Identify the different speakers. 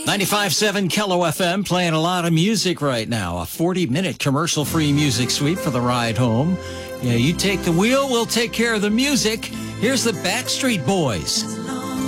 Speaker 1: 95.7 Kello FM playing a lot of music right now. A 40-minute commercial-free music suite for the ride home. Yeah, you take the wheel, we'll take care of the music. Here's the Backstreet Boys.